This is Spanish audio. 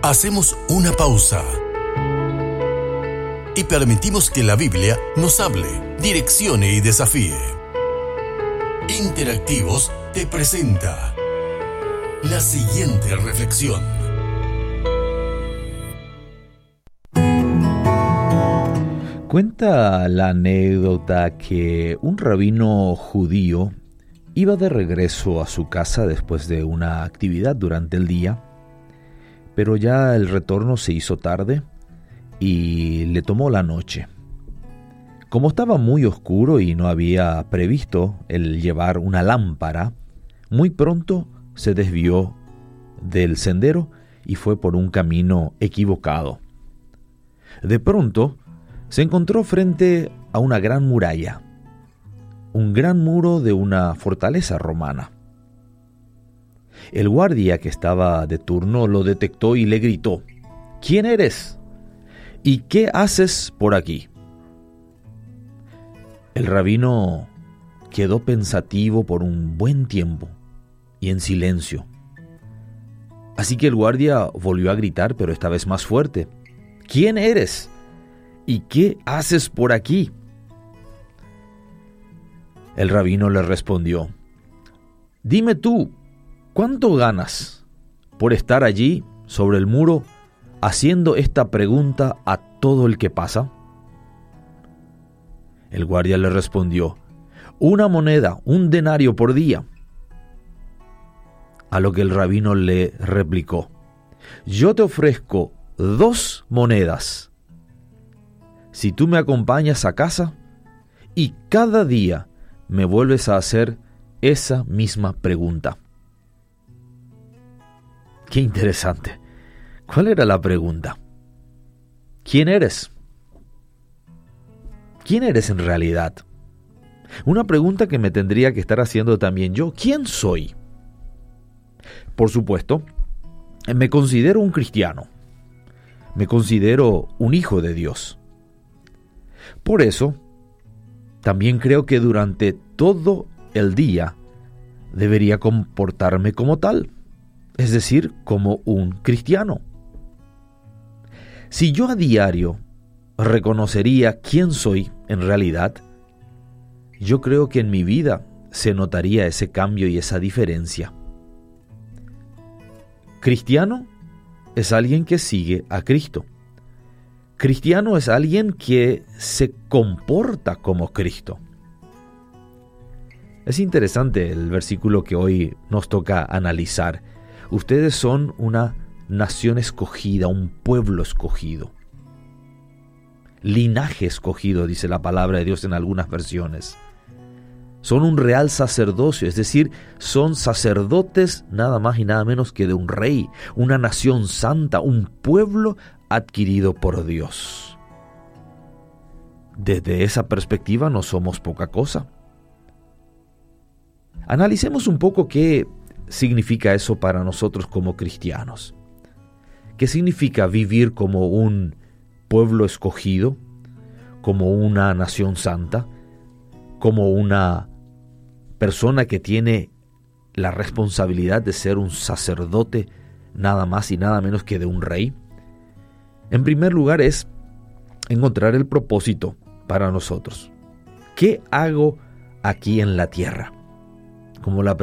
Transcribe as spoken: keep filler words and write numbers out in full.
Hacemos una pausa y permitimos que la Biblia nos hable, direccione y desafíe. Interactivos te presenta la siguiente reflexión. Cuenta la anécdota que un rabino judío iba de regreso a su casa después de una actividad durante el día, pero ya el retorno se hizo tarde y le tomó la noche. Como estaba muy oscuro y no había previsto el llevar una lámpara, muy pronto se desvió del sendero y fue por un camino equivocado. De pronto, se encontró frente a una gran muralla, un gran muro de una fortaleza romana. El guardia que estaba de turno lo detectó y le gritó: ¿Quién eres? ¿Y qué haces por aquí? El rabino quedó pensativo por un buen tiempo y en silencio. Así que el guardia volvió a gritar, pero esta vez más fuerte: ¿Quién eres? ¿Y qué haces por aquí? El rabino le respondió: Dime tú, ¿cuánto ganas por estar allí sobre el muro haciendo esta pregunta a todo el que pasa? El guardia le respondió: Una moneda, un denario por día. A lo que el rabino le replicó: Yo te ofrezco dos monedas si tú me acompañas a casa y cada día me vuelves a hacer esa misma pregunta. Qué interesante. ¿Cuál era la pregunta? ¿Quién eres? ¿Quién eres en realidad? Una pregunta que me tendría que estar haciendo también yo. ¿Quién soy? Por supuesto, me considero un cristiano. Me considero un hijo de Dios. Por eso, también creo que durante todo el día debería comportarme como tal, es decir, como un cristiano. Si yo a diario reconocería quién soy en realidad, yo creo que en mi vida se notaría ese cambio y esa diferencia. Cristiano es alguien que sigue a Cristo. Cristiano es alguien que se comporta como Cristo. Es interesante el versículo que hoy nos toca analizar. Ustedes son una nación escogida, un pueblo escogido. Linaje escogido, dice la palabra de Dios en algunas versiones. Son un real sacerdocio, es decir, son sacerdotes nada más y nada menos que de un rey, una nación santa, un pueblo adquirido por Dios. Desde esa perspectiva no somos poca cosa. Analicemos un poco qué significa eso para nosotros como cristianos. ¿Qué significa vivir como un pueblo escogido, como una nación santa, como una persona que tiene la responsabilidad de ser un sacerdote nada más y nada menos que de un rey? En primer lugar es encontrar el propósito para nosotros. ¿Qué hago aquí en la tierra? Como la